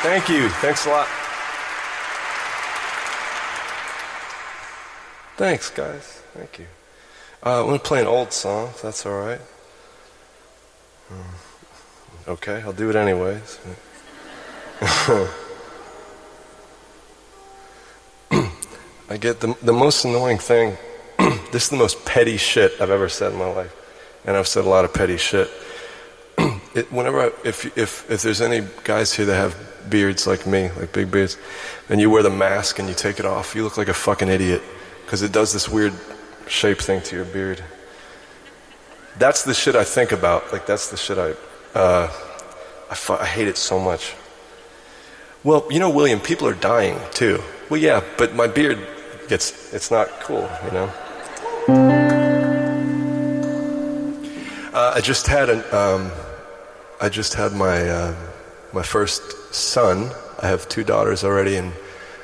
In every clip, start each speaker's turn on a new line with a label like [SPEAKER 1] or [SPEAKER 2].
[SPEAKER 1] Thank you. Thanks a lot. Thanks, guys. Thank you. I'm going to play an old song, if that's all right. Okay, I'll do it anyways. I get the most annoying thing. This is the most petty shit I've ever said in my life, and I've said a lot of petty shit. If there's any guys here that have beards like me, like big beards, and you wear the mask and you take it off, you look like a fucking idiot, because it does this weird shape thing to your beard. That's the shit I think about. Like, that's the shit I hate it so much. Well, you know, William, people are dying too. Well, yeah, but my beard it's not cool, you know. I just had my first son. I have 2 daughters already, and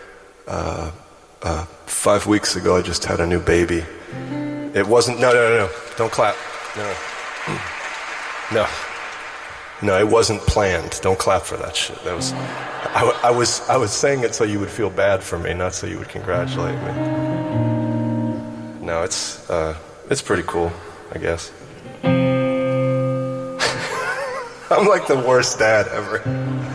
[SPEAKER 1] 5 weeks ago I just had a new baby. It wasn't. No. Don't clap. No, it wasn't planned. Don't clap for that shit. That was. I was saying it so you would feel bad for me, not so you would congratulate me. No, it's pretty cool, I guess. I'm like the worst dad ever.